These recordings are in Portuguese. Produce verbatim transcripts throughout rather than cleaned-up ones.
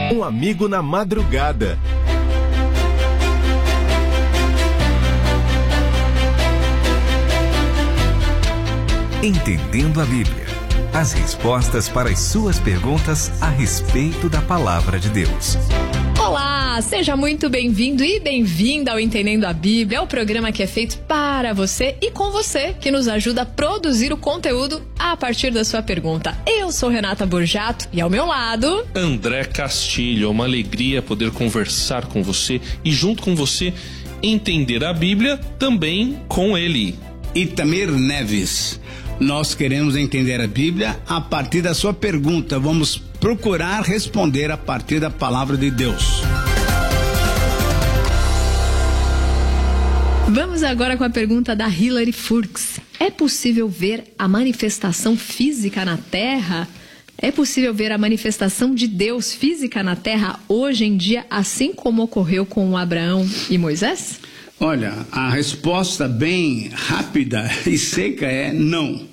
Um amigo na madrugada. Entendendo a Bíblia. As respostas para as suas perguntas a respeito da Palavra de Deus. Olá, seja muito bem-vindo e bem-vinda ao Entendendo a Bíblia. É o programa que é feito para você e com você, que nos ajuda a produzir o conteúdo a partir da sua pergunta. Eu sou Renata Borjato e ao meu lado... André Castilho. É uma alegria poder conversar com você e junto com você entender a Bíblia também com ele. Itamir Neves. Nós queremos entender a Bíblia a partir da sua pergunta. Vamos procurar responder a partir da palavra de Deus. Vamos agora com a pergunta da Hilary Furks. É possível ver a manifestação física na Terra? É possível ver a manifestação de Deus física na Terra hoje em dia, assim como ocorreu com Abraão e Moisés? Olha, a resposta bem rápida e seca é não.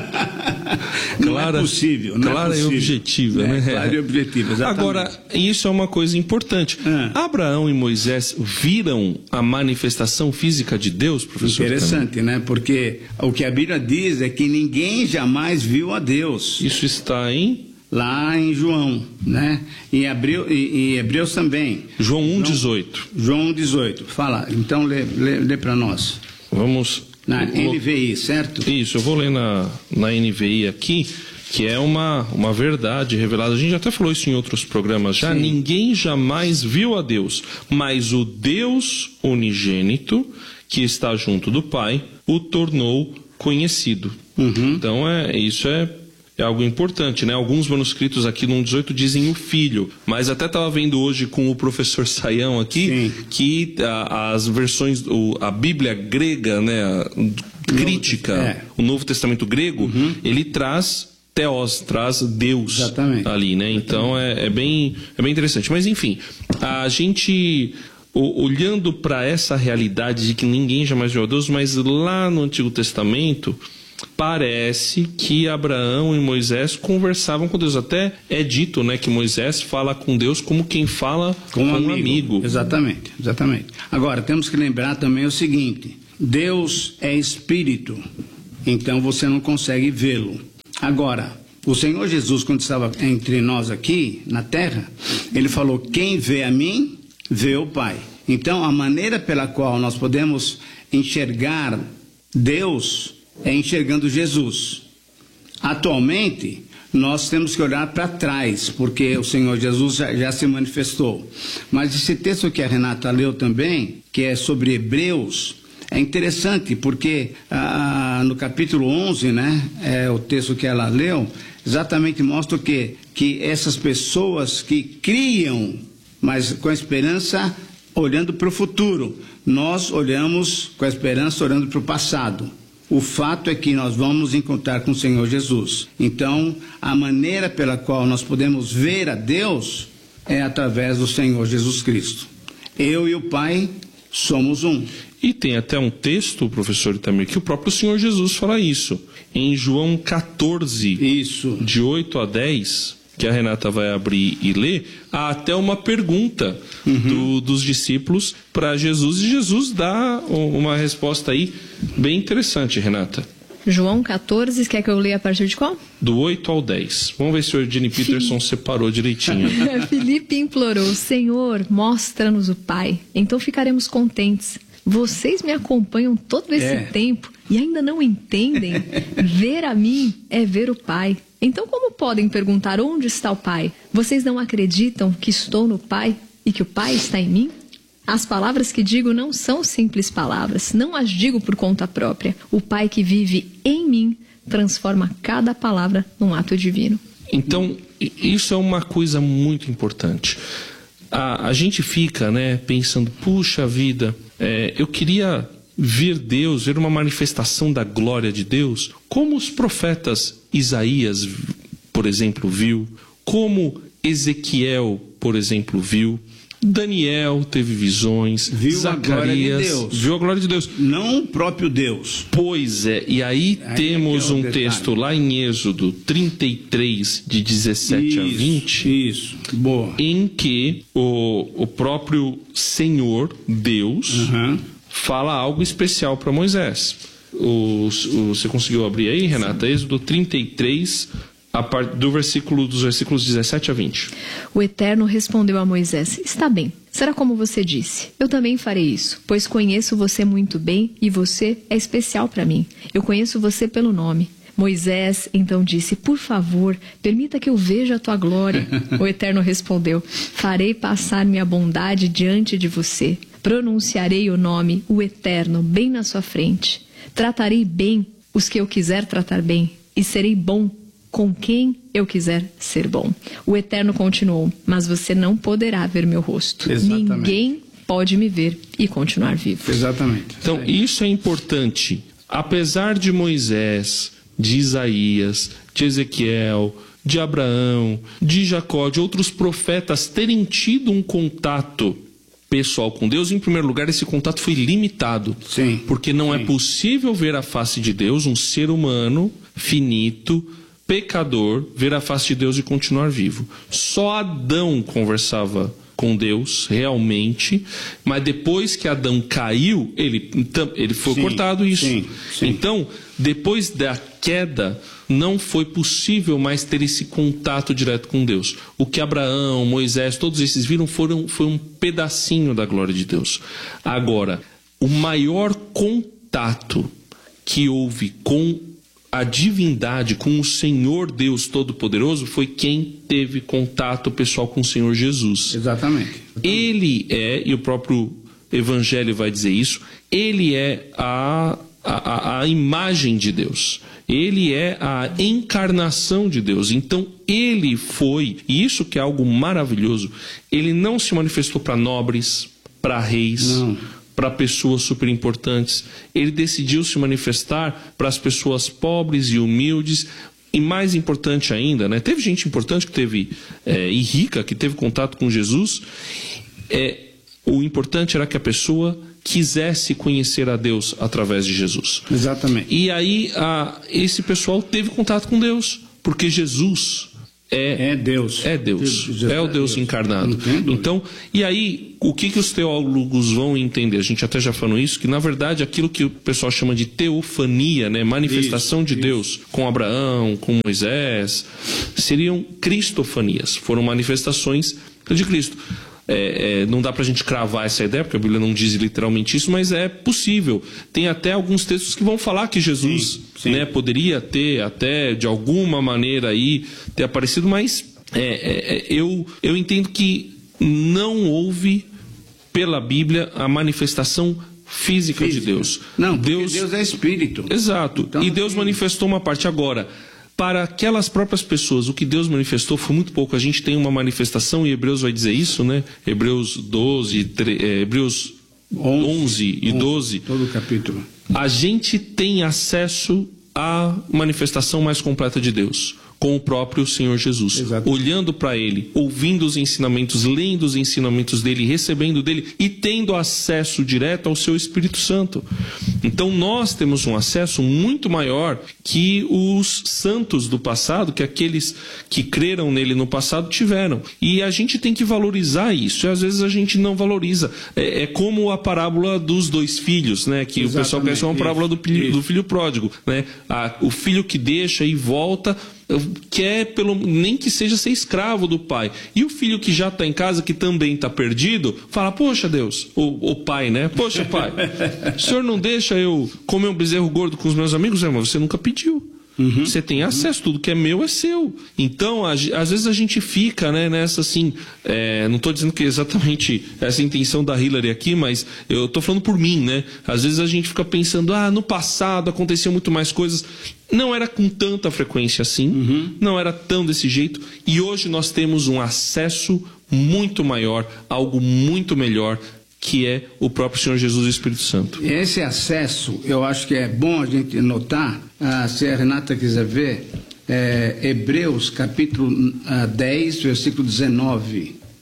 Não clara, é possível. Não clara é possível. e objetiva, é, né? Clara e objetiva, exatamente. Agora, isso é uma coisa importante. É. Abraão e Moisés viram a manifestação física de Deus, professor? Interessante, também. né? Porque o que a Bíblia diz é que ninguém jamais viu a Deus. Isso está em... Lá em João, né? Em, Abreu, em, em Hebreus também. João um, dezoito. João um, dezoito. Fala, então lê, lê, lê para nós. Vamos... Na vou, N V I, certo? Isso, eu vou ler na, na N V I aqui, que é uma, uma verdade revelada. A gente até falou isso em outros programas já. Sim. Ninguém jamais viu a Deus, mas o Deus unigênito, que está junto do Pai, o tornou conhecido. Uhum. Então, é, isso é... É algo importante, né? Alguns manuscritos aqui no um dezoito dizem o filho, mas até estava vendo hoje com o professor Saião aqui, sim, que a, as versões, o, a Bíblia grega, né, a, crítica, é. o Novo Testamento grego, uhum, ele traz Theos, traz Deus. Exatamente. Ali, né? Exatamente. Então é, é, bem, é bem interessante. Mas enfim, a gente... olhando para essa realidade de que ninguém jamais viu a Deus, mas lá no Antigo Testamento... parece que Abraão e Moisés conversavam com Deus. Até é dito, né, que Moisés fala com Deus como quem fala com um amigo. amigo. Exatamente, exatamente. Agora, temos que lembrar também o seguinte: Deus é espírito, então você não consegue vê-lo. Agora, o Senhor Jesus, quando estava entre nós aqui, na terra, ele falou: quem vê a mim, vê o Pai. Então, a maneira pela qual nós podemos enxergar Deus é enxergando Jesus. Atualmente, nós temos que olhar para trás, porque o Senhor Jesus já, já se manifestou. Mas esse texto que a Renata leu também, que é sobre Hebreus, é interessante, porque ah, no capítulo onze, né, é o texto que ela leu, exatamente mostra o quê? Que essas pessoas que criam, mas com a esperança olhando para o futuro, nós olhamos com a esperança olhando para o passado. O fato é que nós vamos encontrar com o Senhor Jesus. Então, a maneira pela qual nós podemos ver a Deus é através do Senhor Jesus Cristo. Eu e o Pai somos um. E tem até um texto, professor Itamir, que o próprio Senhor Jesus fala isso. Em João quatorze, isso, de oito a dez, que a Renata vai abrir e ler, há até uma pergunta uhum. do, dos discípulos para Jesus, e Jesus dá uma resposta aí bem interessante, Renata. João quatorze, quer que eu leia a partir de qual? Do oito ao dez. Vamos ver se o Eugene Peterson Fili... separou direitinho. Filipe implorou: Senhor, mostra-nos o Pai, então ficaremos contentes. Vocês me acompanham todo esse é. tempo e ainda não entendem? Ver a mim é ver o Pai. Então como podem perguntar onde está o Pai? Vocês não acreditam que estou no Pai e que o Pai está em mim? As palavras que digo não são simples palavras, não as digo por conta própria. O Pai que vive em mim transforma cada palavra num ato divino. Então, isso é uma coisa muito importante. A, a gente fica, né, pensando, puxa vida, é, eu queria ver Deus, ver uma manifestação da glória de Deus, como os profetas Isaías, por exemplo, viu, como Ezequiel, por exemplo, viu, Daniel teve visões, viu Zacarias a glória de Deus. viu a glória de Deus. Não o próprio Deus. Pois é, e aí, aí temos é um detalhe. Texto lá em Êxodo trinta e três, de dezessete isso, a vinte, isso, boa. em que o, o próprio Senhor, Deus, uhum. fala algo especial para Moisés. O, o, você conseguiu abrir aí, Renata? Sim. Êxodo trinta e três, a parte do versículo, dos versículos dezessete a vinte. O Eterno respondeu a Moisés: está bem, será como você disse. Eu também farei isso, pois conheço você muito bem e você é especial para mim. Eu conheço você pelo nome. Moisés então disse: por favor, permita que eu veja a tua glória. O Eterno respondeu: farei passar minha bondade diante de você. Pronunciarei o nome, o Eterno, bem na sua frente. Tratarei bem os que eu quiser tratar bem e serei bom com quem eu quiser ser bom. O Eterno continuou: mas você não poderá ver meu rosto. Exatamente. Ninguém pode me ver e continuar vivo. Exatamente. Então, isso é importante. Apesar de Moisés, de Isaías, de Ezequiel, de Abraão, de Jacó, de outros profetas terem tido um contato pessoal com Deus, em primeiro lugar, esse contato foi limitado. Sim. Porque não Sim. é possível ver a face de Deus, um ser humano finito, pecador, ver a face de Deus e continuar vivo. Só Adão conversava com Deus realmente, mas depois que Adão caiu, ele, ele foi sim, cortado isso. Sim, sim. Então, depois da queda, não foi possível mais ter esse contato direto com Deus. O que Abraão, Moisés, todos esses viram foram, foi um pedacinho da glória de Deus. Agora, o maior contato que houve com a divindade, com o Senhor Deus Todo-Poderoso, foi quem teve contato pessoal com o Senhor Jesus. Exatamente. Ele é, e o próprio Evangelho vai dizer isso, ele é a, a, a imagem de Deus. Ele é a encarnação de Deus. Então, ele foi, e isso que é algo maravilhoso, ele não se manifestou para nobres, para reis, não. para pessoas super importantes. Ele decidiu se manifestar para as pessoas pobres e humildes. E mais importante ainda, né? Teve gente importante que teve, é, e rica, que teve contato com Jesus. É, o importante era que a pessoa quisesse conhecer a Deus através de Jesus. Exatamente. E aí a, esse pessoal teve contato com Deus, porque Jesus é, é Deus. É Deus. Deus é o Deus, Deus. encarnado. Então, e aí, o que, que os teólogos vão entender? A gente até já falou isso, que na verdade aquilo que o pessoal chama de teofania, né, manifestação isso, de isso. Deus com Abraão, com Moisés, seriam cristofanias, foram manifestações de Cristo. É, é, não dá pra gente cravar essa ideia, porque a Bíblia não diz literalmente isso, mas é possível. Tem até alguns textos que vão falar que Jesus sim, sim. Né, poderia ter até de alguma maneira aí ter aparecido, mas é, é, eu, eu entendo que não houve pela Bíblia a manifestação física, física. de Deus. Não, porque Deus, Deus é espírito. Exato. Então, e Deus manifestou uma parte. Agora, para aquelas próprias pessoas, o que Deus manifestou foi muito pouco. A gente tem uma manifestação, e Hebreus vai dizer isso, né? Hebreus doze, tre... é, Hebreus onze e doze. Todo o capítulo. A gente tem acesso à manifestação mais completa de Deus, com o próprio Senhor Jesus. Exato. Olhando para Ele, ouvindo os ensinamentos, lendo os ensinamentos dEle, recebendo dEle e tendo acesso direto ao Seu Espírito Santo. Então nós temos um acesso muito maior que os santos do passado, que aqueles que creram nele no passado tiveram. E a gente tem que valorizar isso, e às vezes a gente não valoriza. É, é como a parábola dos dois filhos, né? Que exatamente. O pessoal conhece uma parábola do filho, do filho pródigo, né? A, o filho que deixa e volta quer pelo, nem que seja ser escravo do pai. E o filho que já está em casa, que também está perdido, fala: poxa Deus, o, o pai, né? Poxa pai, o senhor não deixa eu comer um bezerro gordo com os meus amigos? Irmão, você nunca pediu. Uhum, você tem acesso, uhum. tudo que é meu é seu. Então, a, às vezes a gente fica, né, nessa assim, é, não estou dizendo que é exatamente essa a intenção da Hillary aqui, mas eu estou falando por mim, né? Às vezes a gente fica pensando: ah, no passado aconteceu muito mais coisas. Não era com tanta frequência assim, uhum. não era tão desse jeito, e hoje nós temos um acesso muito maior, algo muito melhor, que é o próprio Senhor Jesus e o Espírito Santo. Esse acesso, eu acho que é bom a gente notar, ah, se a Renata quiser ver, é, Hebreus capítulo ah, dez, versículo dezenove.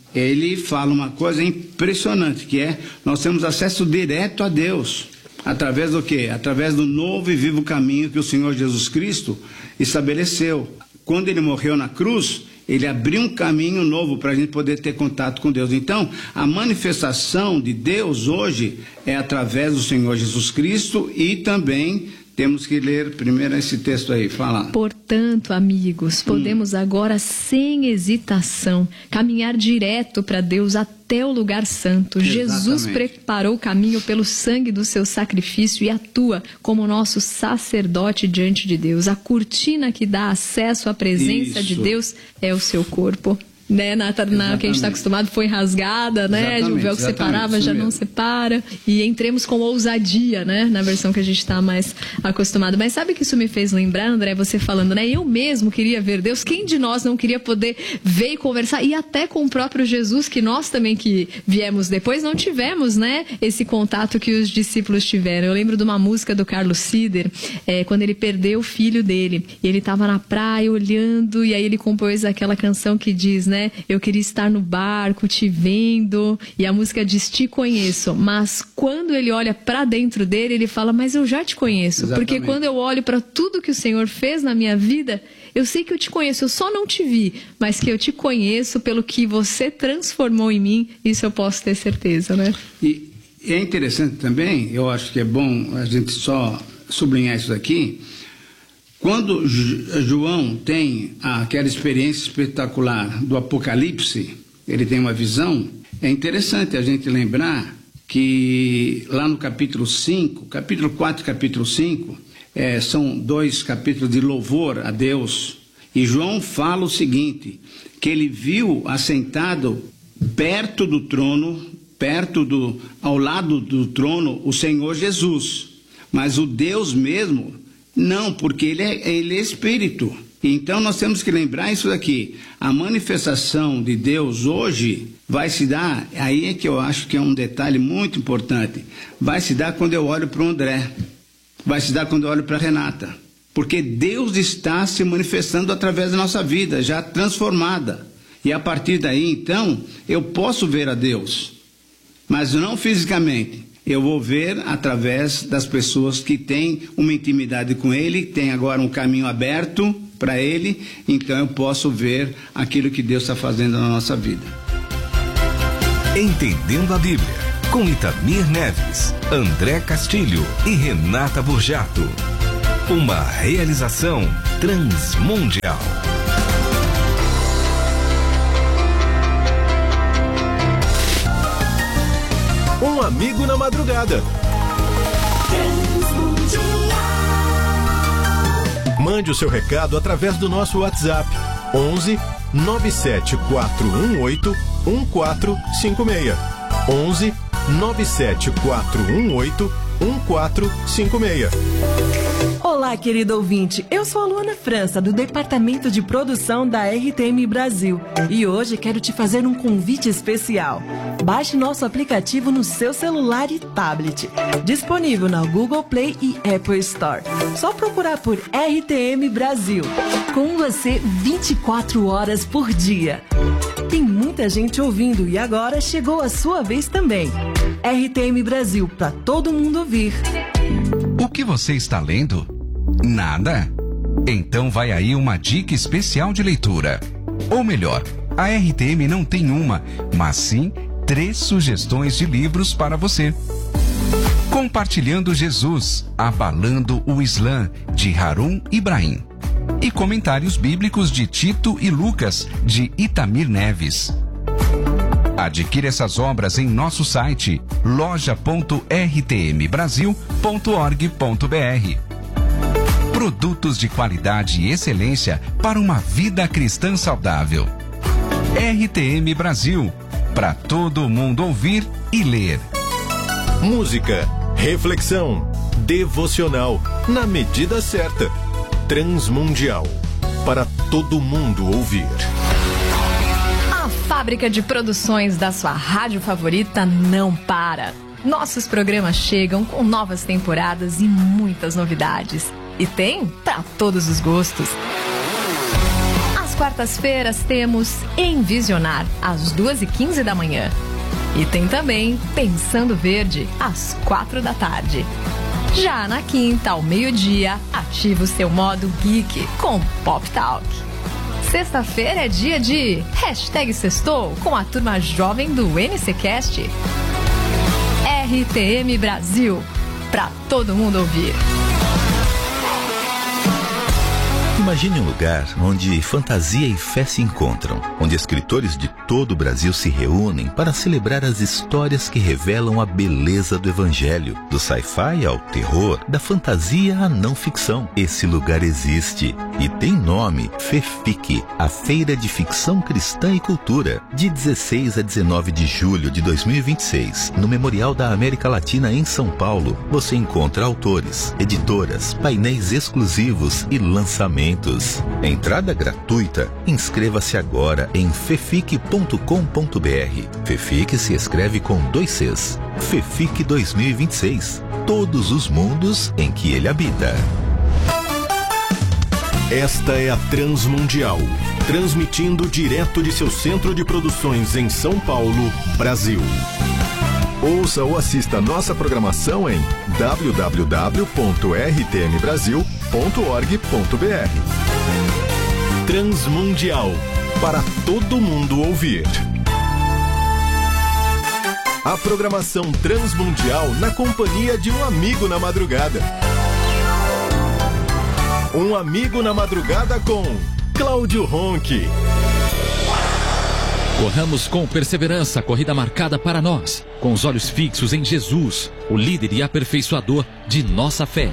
ele fala uma coisa impressionante, que é, nós temos acesso direto a Deus. Através do quê? Através do novo e vivo caminho que o Senhor Jesus Cristo estabeleceu. Quando ele morreu na cruz, ele abriu um caminho novo para a gente poder ter contato com Deus. Então, a manifestação de Deus hoje é através do Senhor Jesus Cristo, e também temos que ler primeiro esse texto aí, fala. Portanto, amigos, podemos hum. agora, sem hesitação, caminhar direto para Deus até o lugar santo. Exatamente. Jesus preparou o caminho pelo sangue do seu sacrifício e atua como nosso sacerdote diante de Deus. A cortina que dá acesso à presença Isso. de Deus é o seu corpo. Né, na, na que a gente está acostumado, foi rasgada, né? O véu que separava já mesmo. Não separa. E entremos com ousadia, né? Na versão que a gente está mais acostumado. Mas sabe que isso me fez lembrar, André, você falando, né? Eu mesmo queria ver Deus. Quem de nós não queria poder ver e conversar? E até com o próprio Jesus, que nós também que viemos depois, não tivemos, né? Esse contato que os discípulos tiveram. Eu lembro de uma música do Carlos Sider, é, quando ele perdeu o filho dele. E ele estava na praia olhando, e aí ele compôs aquela canção que diz, né? Eu queria estar no barco te vendo, e a música diz te conheço, mas quando ele olha para dentro dele, ele fala, mas eu já te conheço. Exatamente. Porque quando eu olho para tudo que o Senhor fez na minha vida, eu sei que eu te conheço, eu só não te vi, mas que eu te conheço pelo que você transformou em mim, isso eu posso ter certeza, né? E é interessante também, eu acho que é bom a gente só sublinhar isso aqui. Quando João tem aquela experiência espetacular do Apocalipse, ele tem uma visão, é interessante a gente lembrar que lá no capítulo cinco, capítulo quatro e capítulo cinco, é, são dois capítulos de louvor a Deus, e João fala o seguinte, que ele viu assentado perto do trono, perto do, ao lado do trono, o Senhor Jesus, mas o Deus mesmo... Não, porque ele é, ele é espírito. Então nós temos que lembrar isso daqui. A manifestação de Deus hoje vai se dar, aí é que eu acho que é um detalhe muito importante, vai se dar quando eu olho para o André, vai se dar quando eu olho para a Renata. Porque Deus está se manifestando através da nossa vida, já transformada. E a partir daí, então, eu posso ver a Deus, mas não fisicamente. Eu vou ver através das pessoas que têm uma intimidade com Ele, tem agora um caminho aberto para Ele, então eu posso ver aquilo que Deus está fazendo na nossa vida. Entendendo a Bíblia, com Itamir Neves, André Castilho e Renata Burjato. Uma realização transmundial. Um amigo na madrugada. Mande o seu recado através do nosso WhatsApp onze nove sete quatro um oito um quatro cinco seis. onze nove sete quatro um oito um quatro cinco seis. Olá, querido ouvinte. Eu sou a Luana França, do Departamento de Produção da R T M Brasil. E hoje quero te fazer um convite especial. Baixe nosso aplicativo no seu celular e tablet. Disponível na Google Play e Apple Store. Só procurar por R T M Brasil. Com você vinte e quatro horas por dia. Tem muita gente ouvindo e agora chegou a sua vez também. R T M Brasil, para todo mundo ouvir. O que você está lendo? Nada? Então vai aí uma dica especial de leitura. Ou melhor, a R T M não tem uma, mas sim três sugestões de livros para você. Compartilhando Jesus, Abalando o Islã, de Harun Ibrahim. E comentários bíblicos de Tito e Lucas, de Itamir Neves. Adquira essas obras em nosso site loja ponto r t m brasil ponto org ponto b r. Produtos de qualidade e excelência para uma vida cristã saudável. R T M Brasil, para todo mundo ouvir e ler. Música, reflexão, devocional, na medida certa. Transmundial, para todo mundo ouvir. Fábrica de produções da sua rádio favorita não para. Nossos programas chegam com novas temporadas e muitas novidades. E tem para todos os gostos. As quartas-feiras temos Envisionar, às duas e quinze da manhã. E tem também Pensando Verde, às quatro da tarde. Já na quinta, ao meio-dia, ativa o seu modo geek com Pop Talk. Sexta-feira é dia de Hashtag Sextou com a turma jovem do N C Cast. R T M Brasil, pra todo mundo ouvir. Imagine um lugar onde fantasia e fé se encontram, onde escritores de todo o Brasil se reúnem para celebrar as histórias que revelam a beleza do Evangelho, do sci-fi ao terror, da fantasia à não ficção. Esse lugar existe e tem nome: FEFIC, a Feira de Ficção Cristã e Cultura, de dezesseis a dezenove de julho de dois mil e vinte e seis, no Memorial da América Latina em São Paulo. Você encontra autores, editoras, painéis exclusivos e lançamentos. Entrada gratuita. Inscreva-se agora em fefic ponto com ponto br. FEFIC se escreve com dois Cs. FEFIC dois mil e vinte e seis. Todos os mundos em que ele habita. Esta é a Transmundial, transmitindo direto de seu centro de produções em São Paulo, Brasil. Ouça ou assista nossa programação em w w w ponto r t m brasil ponto org ponto b r. Transmundial, para todo mundo ouvir. A programação Transmundial na companhia de um amigo na madrugada. Um amigo na madrugada com Cláudio Ronchi. Corramos com perseverança a corrida marcada para nós, com os olhos fixos em Jesus, o líder e aperfeiçoador de nossa fé.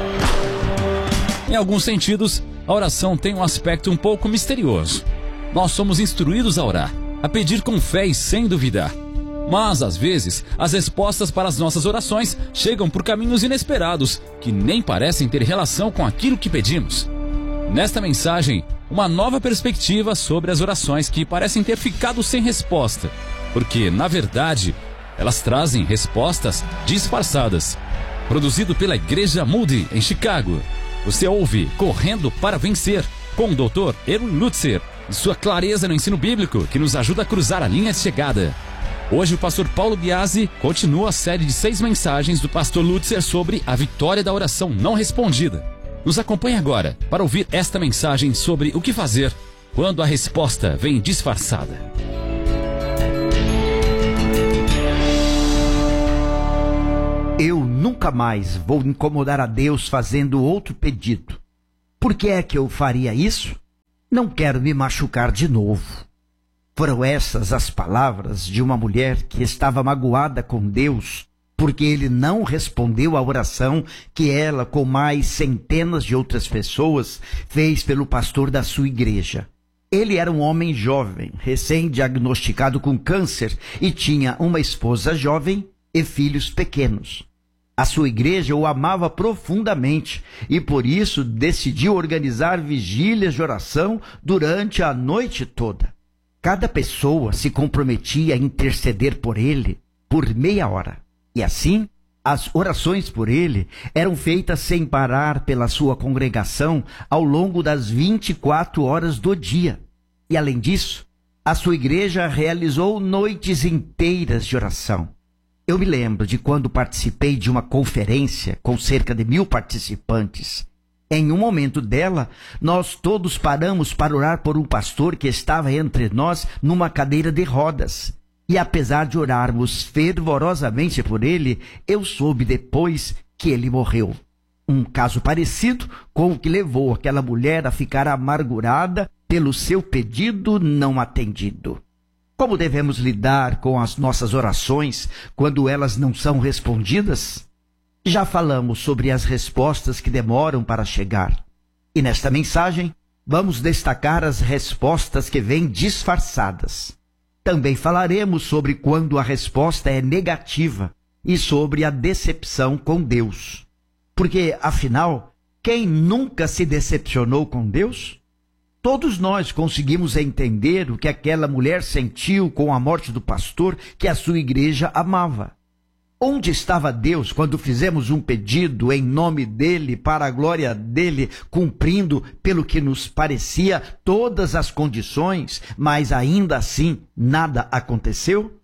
Em alguns sentidos, a oração tem um aspecto um pouco misterioso. Nós somos instruídos a orar, a pedir com fé e sem duvidar. Mas, às vezes, as respostas para as nossas orações chegam por caminhos inesperados, que nem parecem ter relação com aquilo que pedimos. Nesta mensagem, uma nova perspectiva sobre as orações que parecem ter ficado sem resposta, porque, na verdade, elas trazem respostas disfarçadas. Produzido pela Igreja Moody, em Chicago, você ouve Correndo para Vencer, com o doutor Erwin Lutzer, e sua clareza no ensino bíblico que nos ajuda a cruzar a linha de chegada. Hoje o pastor Paulo Biasi continua a série de seis mensagens do pastor Lutzer sobre a vitória da oração não respondida. Nos acompanhe agora para ouvir esta mensagem sobre o que fazer quando a resposta vem disfarçada. Eu nunca mais vou incomodar a Deus fazendo outro pedido. Por que é que eu faria isso? Não quero me machucar de novo. Foram essas as palavras de uma mulher que estava magoada com Deus porque ele não respondeu à oração que ela, com mais centenas de outras pessoas, fez pelo pastor da sua igreja. Ele era um homem jovem, recém-diagnosticado com câncer, e tinha uma esposa jovem e filhos pequenos. A sua igreja o amava profundamente e, por isso, decidiu organizar vigílias de oração durante a noite toda. Cada pessoa se comprometia a interceder por ele por meia hora. E assim, as orações por ele eram feitas sem parar pela sua congregação ao longo das vinte e quatro horas do dia. E além disso, a sua igreja realizou noites inteiras de oração. Eu me lembro de quando participei de uma conferência com cerca de mil participantes. Em um momento dela, nós todos paramos para orar por um pastor que estava entre nós numa cadeira de rodas. E apesar de orarmos fervorosamente por ele, eu soube depois que ele morreu. Um caso parecido com o que levou aquela mulher a ficar amargurada pelo seu pedido não atendido. Como devemos lidar com as nossas orações quando elas não são respondidas? Já falamos sobre as respostas que demoram para chegar. E nesta mensagem, vamos destacar as respostas que vêm disfarçadas. Também falaremos sobre quando a resposta é negativa e sobre a decepção com Deus. Porque, afinal, quem nunca se decepcionou com Deus? Todos nós conseguimos entender o que aquela mulher sentiu com a morte do pastor que a sua igreja amava. Onde estava Deus quando fizemos um pedido em nome dele, para a glória dele, cumprindo, pelo que nos parecia, todas as condições, mas ainda assim nada aconteceu?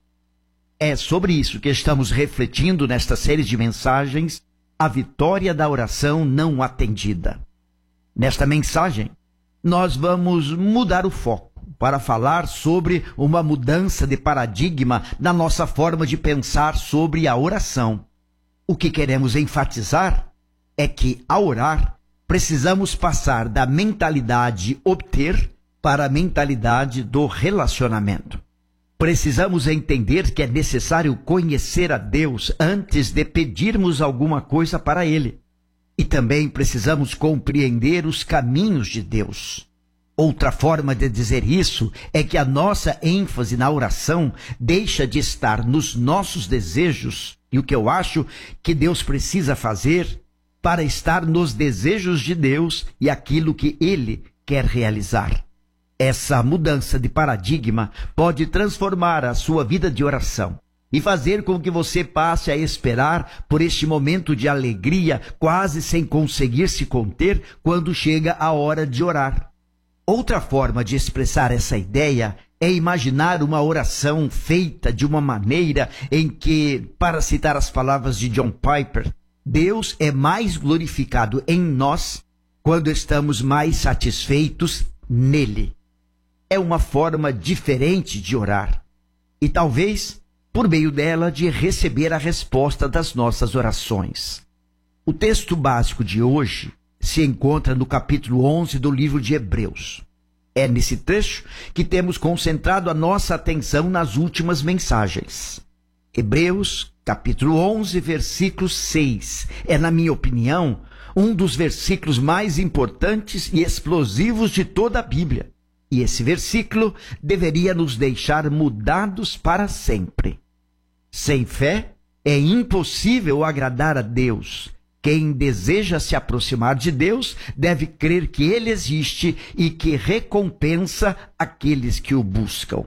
É sobre isso que estamos refletindo nesta série de mensagens, A Vitória da Oração Não Atendida. Nesta mensagem, nós vamos mudar o foco para falar sobre uma mudança de paradigma na nossa forma de pensar sobre a oração. O que queremos enfatizar é que, ao orar, precisamos passar da mentalidade obter para a mentalidade do relacionamento. Precisamos entender que é necessário conhecer a Deus antes de pedirmos alguma coisa para Ele. E também precisamos compreender os caminhos de Deus. Outra forma de dizer isso é que a nossa ênfase na oração deixa de estar nos nossos desejos e o que eu acho que Deus precisa fazer para estar nos desejos de Deus e aquilo que Ele quer realizar. Essa mudança de paradigma pode transformar a sua vida de oração e fazer com que você passe a esperar por este momento de alegria quase sem conseguir se conter quando chega a hora de orar. Outra forma de expressar essa ideia é imaginar uma oração feita de uma maneira em que, para citar as palavras de John Piper, Deus é mais glorificado em nós quando estamos mais satisfeitos nele. É uma forma diferente de orar e talvez, por meio dela, de receber a resposta das nossas orações. O texto básico de hoje se encontra no capítulo onze do livro de Hebreus. É nesse trecho que temos concentrado a nossa atenção nas últimas mensagens. Hebreus, capítulo onze, versículo seis, é, na minha opinião, um dos versículos mais importantes e explosivos de toda a Bíblia. E esse versículo deveria nos deixar mudados para sempre. Sem fé, é impossível agradar a Deus. Quem deseja se aproximar de Deus deve crer que Ele existe e que recompensa aqueles que o buscam.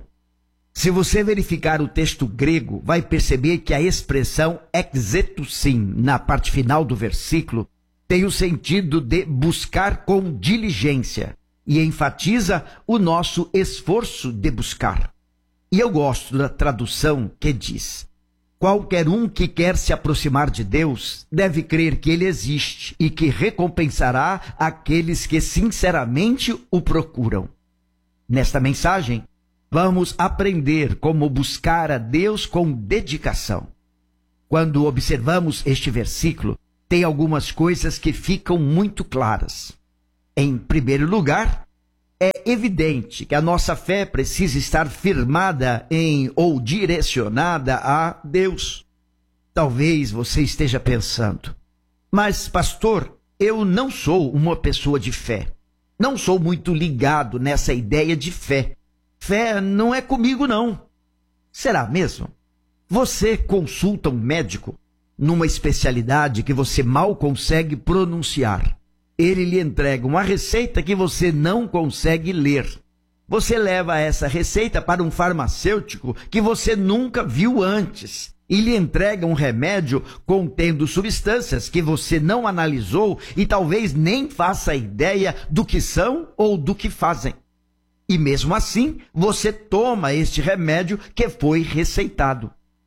Se você verificar o texto grego, vai perceber que a expressão exetusin, na parte final do versículo, tem o sentido de buscar com diligência e enfatiza o nosso esforço de buscar. E eu gosto da tradução que diz: qualquer um que quer se aproximar de Deus deve crer que Ele existe e que recompensará aqueles que sinceramente o procuram. Nesta mensagem, vamos aprender como buscar a Deus com dedicação. Quando observamos este versículo, tem algumas coisas que ficam muito claras. Em primeiro lugar, é evidente que a nossa fé precisa estar firmada em ou direcionada a Deus. Talvez você esteja pensando: mas, pastor, eu não sou uma pessoa de fé. Não sou muito ligado nessa ideia de fé. Fé não é comigo, não. Será mesmo? Você consulta um médico numa especialidade que você mal consegue pronunciar. Ele lhe entrega uma receita que você não consegue ler. Você leva essa receita para um farmacêutico que você nunca viu antes e lhe entrega um remédio contendo substâncias que você não analisou e talvez nem faça ideia do que são ou do que fazem. E mesmo assim, você toma este remédio que foi receitado.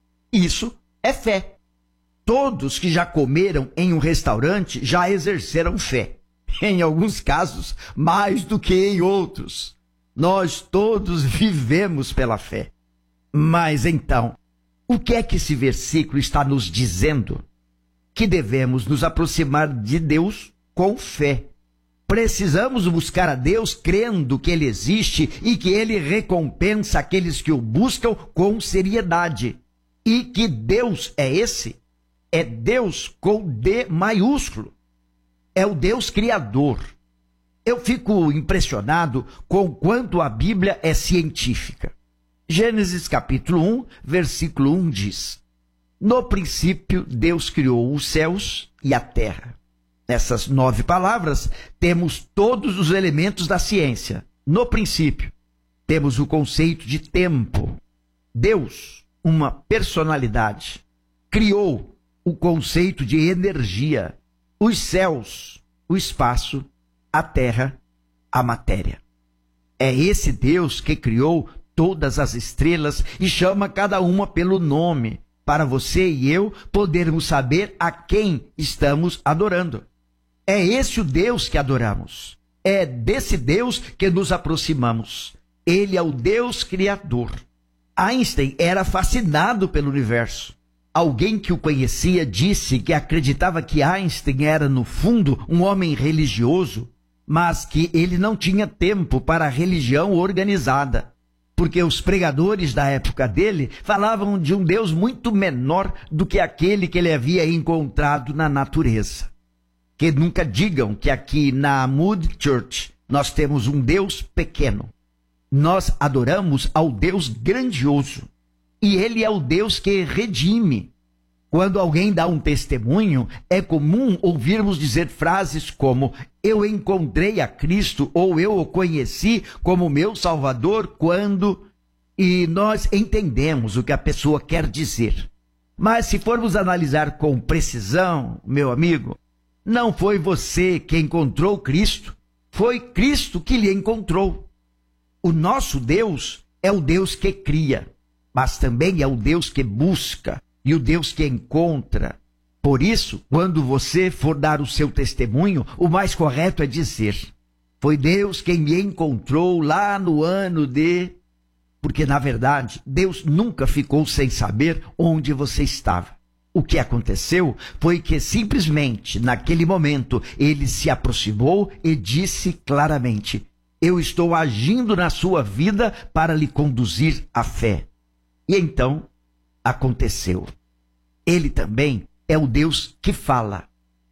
Isso é fé. Todos que já comeram em um restaurante já exerceram fé. Em alguns casos, mais do que em outros. Nós todos vivemos pela fé. Mas então, o que é que esse versículo está nos dizendo? Que devemos nos aproximar de Deus com fé. Precisamos buscar a Deus crendo que Ele existe e que Ele recompensa aqueles que o buscam com seriedade. E que Deus é esse? É Deus com D maiúsculo. É o Deus Criador. Eu fico impressionado com quanto a Bíblia é científica. Gênesis capítulo um, versículo um diz: no princípio Deus criou os céus e a terra. Nessas nove palavras temos todos os elementos da ciência. No princípio, temos o conceito de tempo. Deus, uma personalidade. criou o conceito de energia, os céus, o espaço, a terra, a matéria. É esse Deus que criou todas as estrelas e chama cada uma pelo nome, para você e eu podermos saber a quem estamos adorando. É esse o Deus que adoramos. É desse Deus que nos aproximamos. Ele é o Deus criador. Einstein era fascinado pelo universo. Alguém que o conhecia disse que acreditava que Einstein era, no fundo, um homem religioso, mas que ele não tinha tempo para a religião organizada, porque os pregadores da época dele falavam de um Deus muito menor do que aquele que ele havia encontrado na natureza. Que nunca digam que aqui na Moody Church nós temos um Deus pequeno. Nós adoramos ao Deus grandioso. E ele é o Deus que redime. Quando alguém dá um testemunho, é comum ouvirmos dizer frases como: eu encontrei a Cristo, ou eu o conheci como meu Salvador quando... E nós entendemos o que a pessoa quer dizer. Mas se formos analisar com precisão, meu amigo, não foi você que encontrou Cristo, foi Cristo que lhe encontrou. O nosso Deus é o Deus que cria, mas também é o Deus que busca e o Deus que encontra. Por isso, quando você for dar o seu testemunho, o mais correto é dizer: foi Deus quem me encontrou lá no ano de... Porque, na verdade, Deus nunca ficou sem saber onde você estava. O que aconteceu foi que, simplesmente, naquele momento, ele se aproximou e disse claramente: eu estou agindo na sua vida para lhe conduzir à fé. E então, aconteceu. Ele também é o Deus que fala.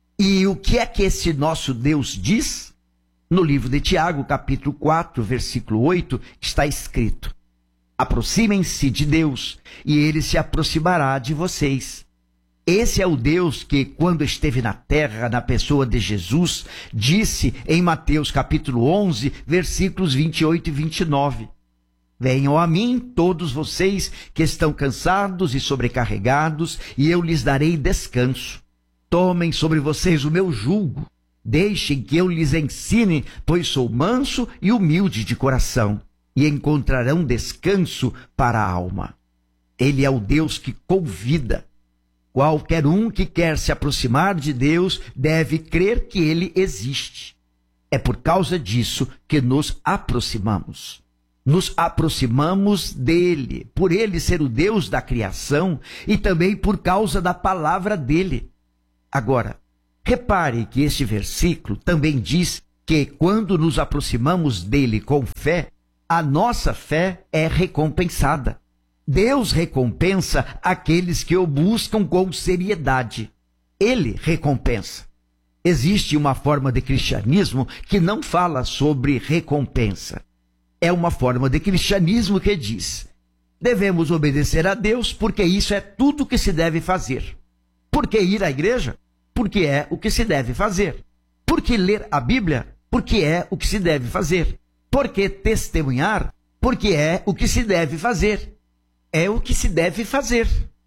E o que é que esse nosso Deus diz? No livro de Tiago, capítulo quatro, versículo oito, está escrito: aproximem-se de Deus, e ele se aproximará de vocês. Esse é o Deus que, quando esteve na terra, na pessoa de Jesus, disse em Mateus capítulo onze, versículos vinte e oito e vinte e nove: venham a mim todos vocês que estão cansados e sobrecarregados, e eu lhes darei descanso. Tomem sobre vocês o meu jugo, deixem que eu lhes ensine, pois sou manso e humilde de coração, e encontrarão descanso para a alma. Ele é o Deus que convida. Qualquer um que quer se aproximar de Deus deve crer que ele existe. É por causa disso que nos aproximamos. Nos aproximamos dele, por ele ser o Deus da criação e também por causa da palavra dele. Agora, repare que este versículo também diz que quando nos aproximamos dele com fé, a nossa fé é recompensada. Deus recompensa aqueles que o buscam com seriedade. Ele recompensa. Existe uma forma de cristianismo que não fala sobre recompensa. É uma forma de cristianismo que diz: devemos obedecer a Deus porque isso é tudo o que se deve fazer. Por que ir à igreja? Porque é o que se deve fazer. Por que ler a Bíblia? Porque é o que se deve fazer. Por que testemunhar? Porque é o que se deve fazer. É o que se deve fazer.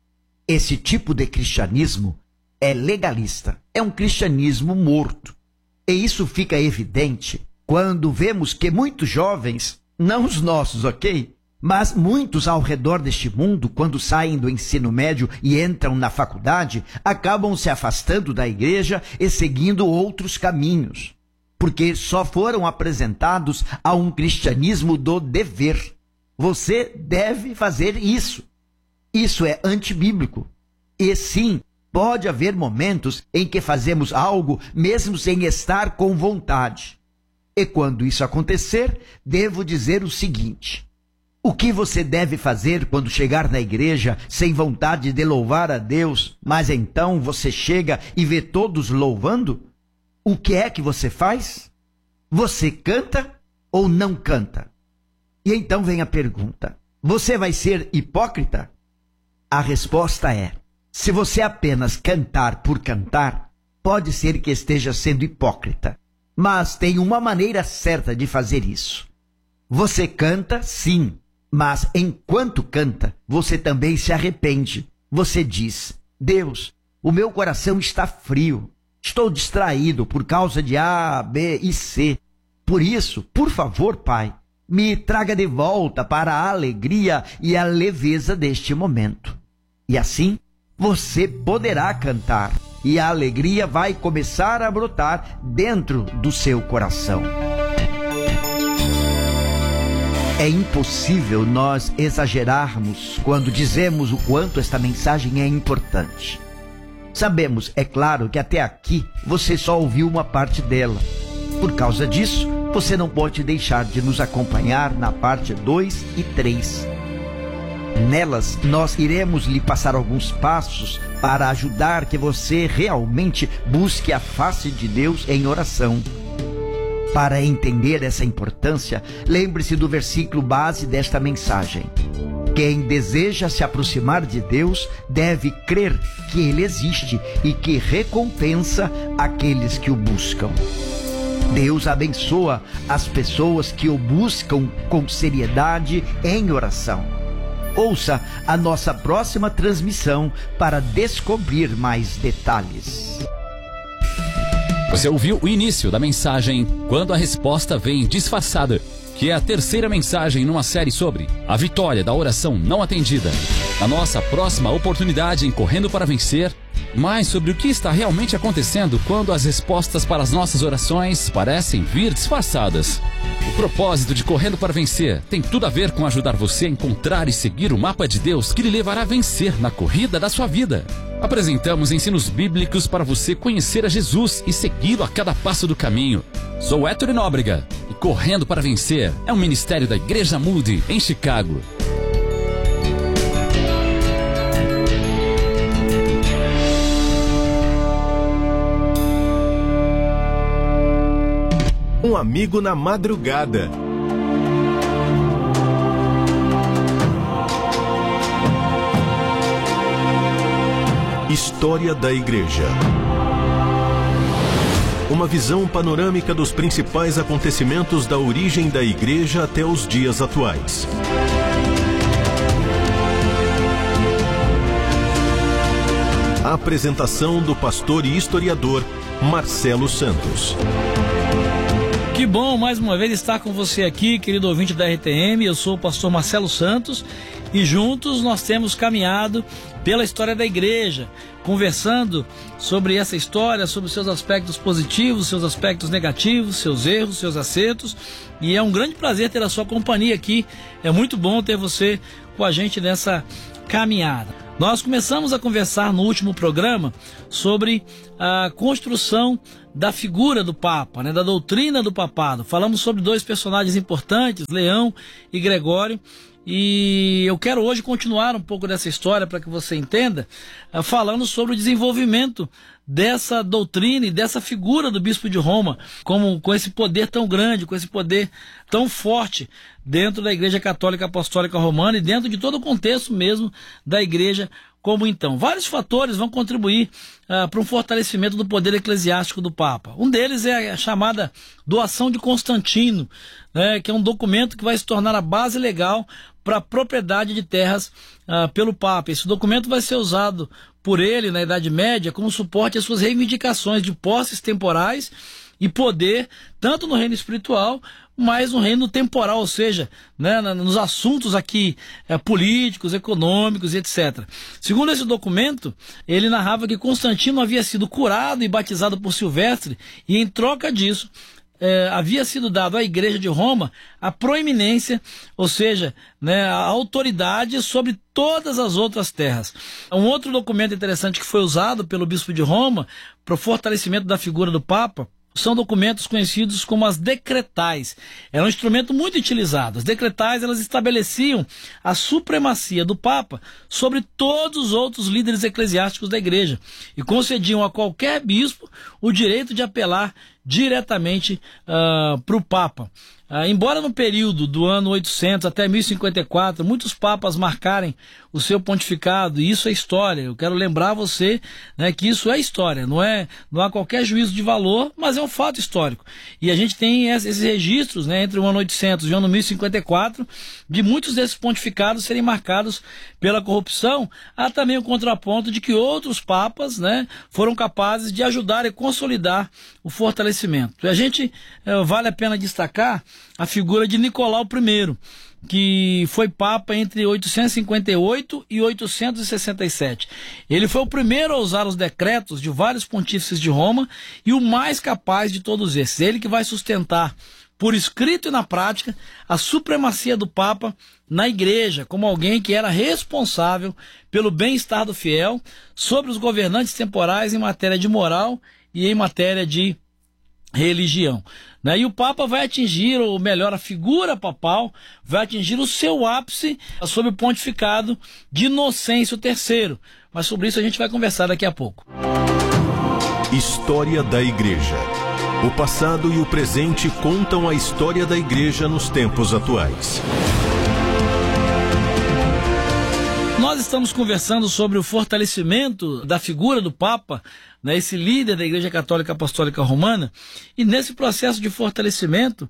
Esse tipo de cristianismo é legalista, é um cristianismo morto. E isso fica evidente quando vemos que muitos jovens, não os nossos, ok? Mas muitos ao redor deste mundo, quando saem do ensino médio e entram na faculdade, acabam se afastando da igreja e seguindo outros caminhos, porque só foram apresentados a um cristianismo do dever. Você deve fazer isso. Isso é antibíblico. E sim, pode haver momentos em que fazemos algo mesmo sem estar com vontade. E quando isso acontecer, devo dizer o seguinte: o que você deve fazer quando chegar na igreja sem vontade de louvar a Deus, mas então você chega e vê todos louvando? O que é que você faz? Você canta ou não canta? E então vem a pergunta: você vai ser hipócrita? A resposta é: se você apenas cantar por cantar, pode ser que esteja sendo hipócrita. Mas tem uma maneira certa de fazer isso. Você canta, sim, mas enquanto canta, você também se arrepende. Você diz: Deus, o meu coração está frio. Estou distraído por causa de A, B e C. Por isso, por favor, Pai, me traga de volta para a alegria e a leveza deste momento. E assim, você poderá cantar e a alegria vai começar a brotar dentro do seu coração. É impossível nós exagerarmos quando dizemos o quanto esta mensagem é importante. Sabemos, é claro, que até aqui você só ouviu uma parte dela. Por causa disso, você não pode deixar de nos acompanhar na parte dois e três. Nelas, nós iremos lhe passar alguns passos para ajudar que você realmente busque a face de Deus em oração. Para entender essa importância, lembre-se do versículo base desta mensagem. Quem deseja se aproximar de Deus deve crer que Ele existe e que recompensa aqueles que o buscam. Deus abençoa as pessoas que o buscam com seriedade em oração. Ouça a nossa próxima transmissão para descobrir mais detalhes. Você ouviu o início da mensagem Quando a Resposta Vem Disfarçada, que é a terceira mensagem numa série sobre a vitória da oração não atendida. Na nossa próxima oportunidade em Correndo para Vencer, mais sobre o que está realmente acontecendo quando as respostas para as nossas orações parecem vir disfarçadas. O propósito de Correndo para Vencer tem tudo a ver com ajudar você a encontrar e seguir o mapa de Deus que lhe levará a vencer na corrida da sua vida. Apresentamos ensinos bíblicos para você conhecer a Jesus e segui-lo a cada passo do caminho. Sou Héctor Nóbrega e Correndo para Vencer é um ministério da Igreja Moody, em Chicago. Um amigo na madrugada. História da Igreja. Uma visão panorâmica dos principais acontecimentos da origem da Igreja até os dias atuais. A apresentação do pastor e historiador Marcelo Santos. Que bom mais uma vez estar com você aqui, querido ouvinte da R T M. Eu sou o pastor Marcelo Santos e juntos nós temos caminhado pela história da igreja, conversando sobre essa história, sobre seus aspectos positivos, seus aspectos negativos, seus erros, seus acertos. E é um grande prazer ter a sua companhia aqui. É muito bom ter você com a gente nessa caminhada. Nós começamos a conversar no último programa sobre a construção da figura do Papa, né, da doutrina do papado. Falamos sobre dois personagens importantes, Leão e Gregório, e eu quero hoje continuar um pouco dessa história para que você entenda, uh, falando sobre o desenvolvimento dessa doutrina e dessa figura do bispo de Roma, como, com esse poder tão grande, com esse poder tão forte dentro da Igreja Católica Apostólica Romana e dentro de todo o contexto mesmo da Igreja como então. Vários fatores vão contribuir uh, para um fortalecimento do poder eclesiástico do Papa. Um deles é a chamada doação de Constantino, né, que é um documento que vai se tornar a base legal para a propriedade de terras uh, pelo Papa. Esse documento vai ser usado por ele na Idade Média como suporte às suas reivindicações de posses temporais e poder, tanto no reino espiritual, mas no reino temporal, ou seja, né, nos assuntos aqui é, políticos, econômicos e etcétera. Segundo esse documento, ele narrava que Constantino havia sido curado e batizado por Silvestre e, em troca disso, É, havia sido dado à Igreja de Roma a proeminência, ou seja, né, a autoridade sobre todas as outras terras. Um outro documento interessante que foi usado pelo bispo de Roma para o fortalecimento da figura do Papa são documentos conhecidos como as decretais. Era um instrumento muito utilizado. As decretais, elas estabeleciam a supremacia do Papa sobre todos os outros líderes eclesiásticos da Igreja e concediam a qualquer bispo o direito de apelar diretamente uh, para o Papa. Uh, embora no período do ano oitocentos até mil e cinquenta e quatro, muitos papas marcarem o seu pontificado, e isso é história. Eu quero lembrar você, né, que isso é história, não é, não há qualquer juízo de valor, mas é um fato histórico. E a gente tem esses registros, né, entre o ano oitocentos e o ano mil e cinquenta e quatro, de muitos desses pontificados serem marcados pela corrupção. Há também o contraponto de que outros papas, né, foram capazes de ajudar e consolidar o fortalecimento. E a gente eh, vale a pena destacar a figura de Nicolau I, que foi papa entre oitocentos e cinquenta e oito e oitocentos e sessenta e sete. Ele foi o primeiro a usar os decretos de vários pontífices de Roma e o mais capaz de todos esses. Ele que vai sustentar, por escrito e na prática, a supremacia do Papa na Igreja, como alguém que era responsável pelo bem-estar do fiel sobre os governantes temporais em matéria de moral e em matéria de religião. Né? E o Papa vai atingir, ou melhor, a figura papal vai atingir o seu ápice sob o pontificado de Inocêncio terceiro. Mas sobre isso a gente vai conversar daqui a pouco. História da Igreja. O passado e o presente contam a história da Igreja nos tempos atuais. Nós estamos conversando sobre o fortalecimento da figura do Papa, né, esse líder da Igreja Católica Apostólica Romana, e nesse processo de fortalecimento,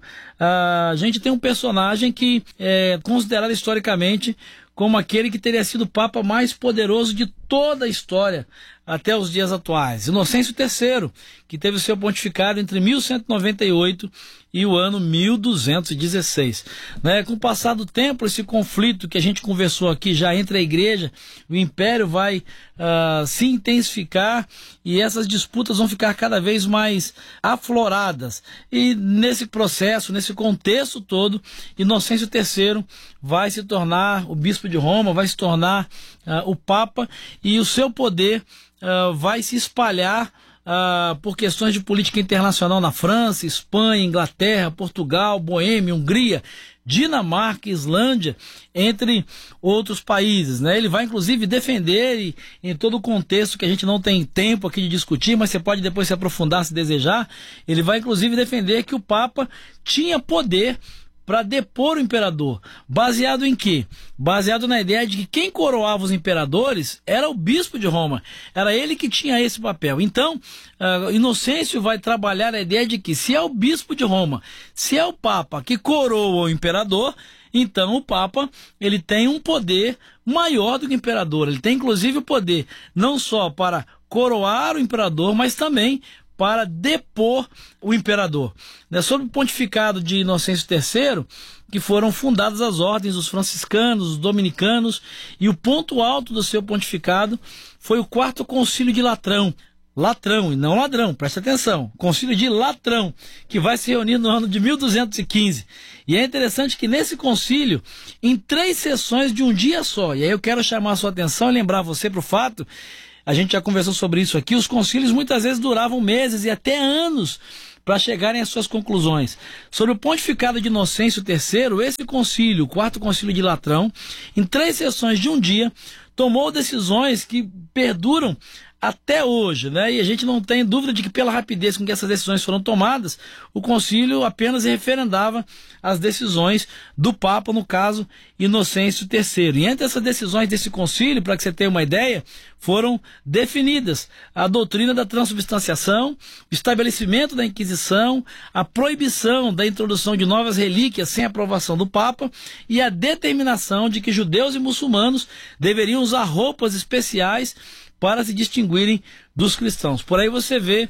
a gente tem um personagem que é considerado historicamente como aquele que teria sido o Papa mais poderoso de toda a história até os dias atuais. Inocêncio terceiro, que teve o seu pontificado entre mil cento e noventa e oito e o ano mil duzentos e dezesseis. Né? Com o passar do tempo, esse conflito que a gente conversou aqui já entre a Igreja e o Império vai uh, se intensificar e essas disputas vão ficar cada vez mais afloradas. E nesse processo, nesse contexto todo, Inocêncio terceiro vai se tornar o bispo de Roma, vai se tornar uh, o Papa, e o seu poder uh, vai se espalhar uh, por questões de política internacional na França, Espanha, Inglaterra, Portugal, Boêmia, Hungria, Dinamarca, Islândia, entre outros países, né? Ele vai inclusive defender, e, em todo o contexto que a gente não tem tempo aqui de discutir, mas você pode depois se aprofundar se desejar, ele vai inclusive defender que o Papa tinha poder para depor o imperador. Baseado em quê? Baseado na ideia de que quem coroava os imperadores era o bispo de Roma. Era ele que tinha esse papel. Então, uh, Inocêncio vai trabalhar a ideia de que se é o bispo de Roma, se é o Papa que coroa o imperador, então o Papa ele tem um poder maior do que o imperador. Ele tem inclusive o poder não só para coroar o imperador, mas também para depor o imperador. Né, sob o pontificado de Inocêncio terceiro, que foram fundadas as ordens dos franciscanos, dos dominicanos, e o ponto alto do seu pontificado foi o quarto concílio de Latrão. Latrão, e não ladrão, presta atenção. Concílio de Latrão, que vai se reunir no ano de mil duzentos e quinze. E é interessante que nesse concílio, em três sessões de um dia só, e aí eu quero chamar a sua atenção e lembrar você para o fato, a gente já conversou sobre isso aqui, os concílios muitas vezes duravam meses e até anos para chegarem às suas conclusões. Sobre o pontificado de Inocêncio terceiro, esse concílio, o quarto concílio de Latrão, em três sessões de um dia, tomou decisões que perduram até hoje, né? E a gente não tem dúvida de que pela rapidez com que essas decisões foram tomadas, o concílio apenas referendava as decisões do Papa, no caso Inocêncio terceiro. E entre essas decisões desse concílio, para que você tenha uma ideia, foram definidas a doutrina da transubstanciação, o estabelecimento da Inquisição, a proibição da introdução de novas relíquias sem aprovação do Papa e a determinação de que judeus e muçulmanos deveriam usar roupas especiais para se distinguirem dos cristãos. Por aí você vê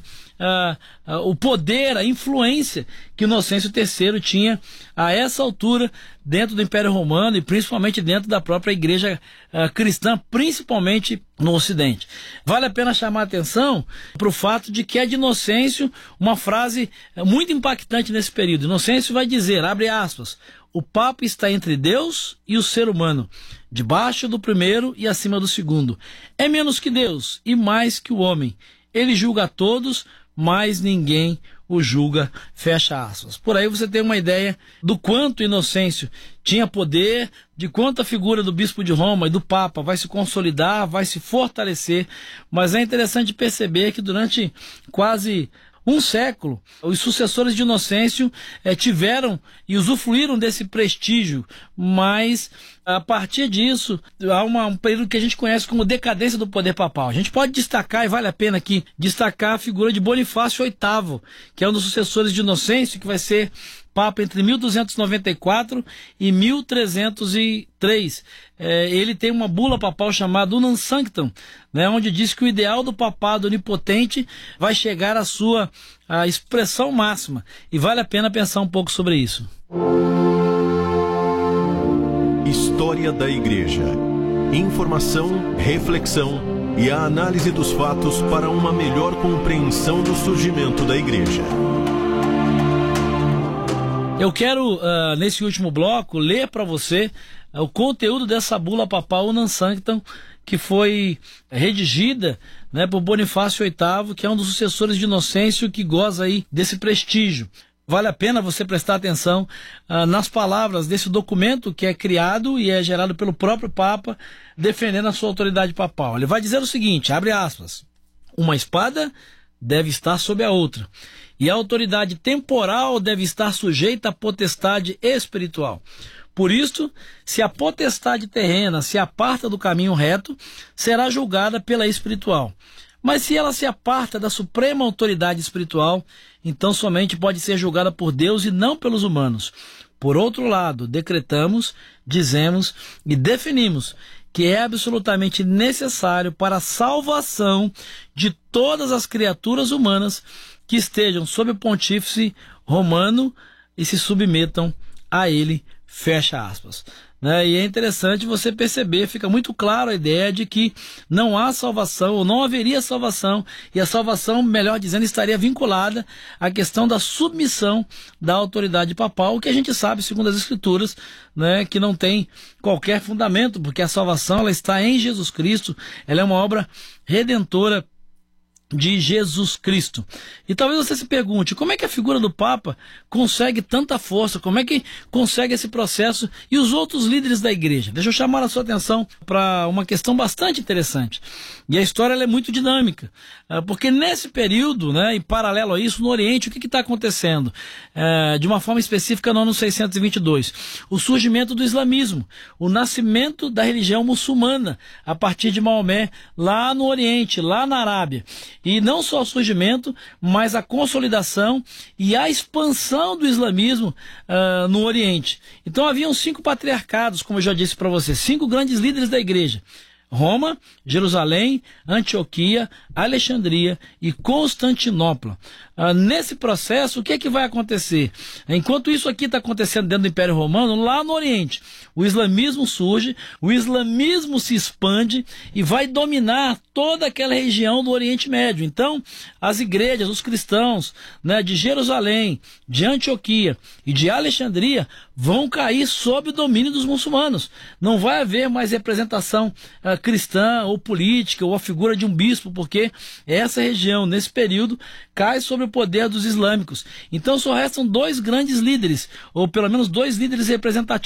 uh, uh, o poder, a influência que Inocêncio terceiro tinha a essa altura dentro do Império Romano e principalmente dentro da própria Igreja uh, cristã, principalmente no Ocidente. Vale a pena chamar a atenção para o fato de que é de Inocêncio uma frase muito impactante nesse período. Inocêncio vai dizer, abre aspas, o Papa está entre Deus e o ser humano, debaixo do primeiro e acima do segundo. É menos que Deus e mais que o homem. Ele julga a todos, mas ninguém o julga, fecha aspas. Por aí você tem uma ideia do quanto Inocêncio tinha poder, de quanto a figura do bispo de Roma e do Papa vai se consolidar, vai se fortalecer, mas é interessante perceber que durante quase um século. Os sucessores de Inocêncio eh, tiveram e usufruíram desse prestígio, mas a partir disso há uma, um período que a gente conhece como decadência do poder papal. A gente pode destacar, e vale a pena aqui, destacar a figura de Bonifácio oitavo, que é um dos sucessores de Inocêncio, que vai ser Papa entre mil duzentos e noventa e quatro e mil trezentos e três. É, ele tem uma bula papal chamada Unam Sanctam, né, onde diz que o ideal do papado onipotente vai chegar à sua à expressão máxima. E vale a pena pensar um pouco sobre isso. História da Igreja. Informação, reflexão e a análise dos fatos para uma melhor compreensão do surgimento da Igreja. Eu quero, uh, nesse último bloco, ler para você uh, o conteúdo dessa bula papal Unam Sanctam, que foi redigida, né, por Bonifácio oitavo, que é um dos sucessores de Inocêncio, que goza aí desse prestígio. Vale a pena você prestar atenção uh, nas palavras desse documento que é criado e é gerado pelo próprio Papa, defendendo a sua autoridade papal. Ele vai dizer o seguinte, abre aspas, uma espada deve estar sob a outra, e a autoridade temporal deve estar sujeita à potestade espiritual. Por isto, se a potestade terrena se aparta do caminho reto, será julgada pela espiritual. Mas se ela se aparta da suprema autoridade espiritual, então somente pode ser julgada por Deus e não pelos humanos. Por outro lado, decretamos, dizemos e definimos que é absolutamente necessário para a salvação de todas as criaturas humanas que estejam sob o pontífice romano e se submetam a ele, fecha aspas. Né? E é interessante você perceber, fica muito claro a ideia de que não há salvação, ou não haveria salvação, e a salvação, melhor dizendo, estaria vinculada à questão da submissão da autoridade papal, que a gente sabe, segundo as Escrituras, né, que não tem qualquer fundamento, porque a salvação ela está em Jesus Cristo, ela é uma obra redentora de Jesus Cristo. E talvez você se pergunte, como é que a figura do Papa consegue tanta força, como é que consegue esse processo e os outros líderes da igreja? Deixa eu chamar a sua atenção para uma questão bastante interessante. E a história ela é muito dinâmica, porque nesse período, né, e paralelo a isso, no Oriente, o que está acontecendo? É, de uma forma específica, no ano seiscentos e vinte e dois, o surgimento do islamismo, o nascimento da religião muçulmana, a partir de Maomé, lá no Oriente, lá na Arábia. E não só o surgimento, mas a consolidação e a expansão do islamismo uh, no Oriente. Então haviam cinco patriarcados, como eu já disse para você, cinco grandes líderes da igreja. Roma, Jerusalém, Antioquia, Alexandria e Constantinopla. Ah, nesse processo, o que é que vai acontecer? Enquanto isso aqui está acontecendo dentro do Império Romano, lá no Oriente, o islamismo surge, o islamismo se expande e vai dominar toda aquela região do Oriente Médio. Então, as igrejas, os cristãos, né, de Jerusalém, de Antioquia e de Alexandria vão cair sob o domínio dos muçulmanos. Não vai haver mais representação uh, cristã ou política ou a figura de um bispo, porque essa região, nesse período, cai sob o poder dos islâmicos. Então só restam dois grandes líderes, ou pelo menos dois líderes representativos